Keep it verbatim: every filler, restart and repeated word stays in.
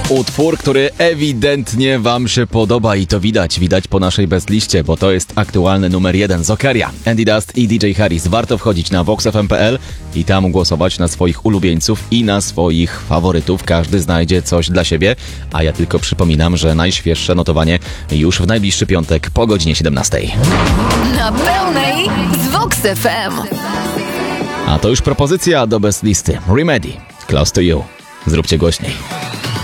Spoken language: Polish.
Utwór, który ewidentnie wam się podoba i to widać, widać po naszej bestliście, bo to jest aktualny numer jeden z Okeria. Andy Dust i D J Harris. Warto wchodzić na vox f m kropka p l i tam głosować na swoich ulubieńców i na swoich faworytów. Każdy znajdzie coś dla siebie, a ja tylko przypominam, że najświeższe notowanie już w najbliższy piątek po godzinie siedemnastej. Na pełnej z Vox F M. A to już propozycja do bestlisty. Remedy, Close to You. Zróbcie głośniej.